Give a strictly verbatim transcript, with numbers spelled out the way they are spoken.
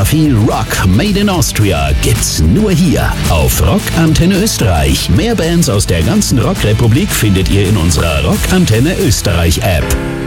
viel Rock made in Austria gibt's nur hier auf Rock Antenne Österreich. Mehr Bands aus der ganzen Rockrepublik findet ihr in unserer Rock Antenne Österreich App.